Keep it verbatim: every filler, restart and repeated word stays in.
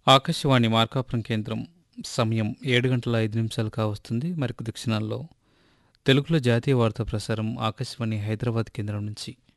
ఆకాశవాణి మార్కాపురం కేంద్రం సమయం ఏడు గంటల ఐదు నిమిషాలు కావస్తుంది. మరికొద్ది క్షణాల్లో తెలుగులో జాతీయ వార్తా ప్రసారం ఆకాశవాణి హైదరాబాద్ కేంద్రం నుంచి